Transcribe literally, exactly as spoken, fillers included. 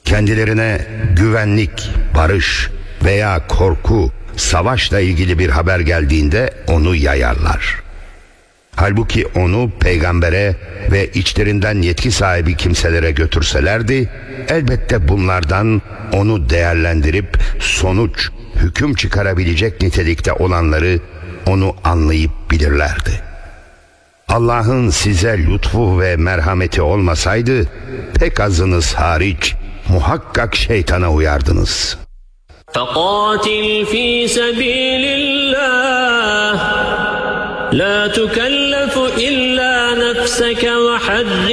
Kendilerine güvenlik, barış veya korku, savaşla ilgili bir haber geldiğinde onu yayarlar. Halbuki onu peygambere ve içlerinden yetki sahibi kimselere götürselerdi, elbette bunlardan onu değerlendirip sonuç, hüküm çıkarabilecek nitelikte olanları onu anlayıp bilirlerdi. Allah'ın size lütfu ve merhameti olmasaydı, pek azınız hariç muhakkak şeytana uyardınız. فَقَاتِلْ فِي سَبِيلِ اللّٰهِ لَا تُكَلَّفُ إِلَّا نَفْسَكَ وَحَرِّ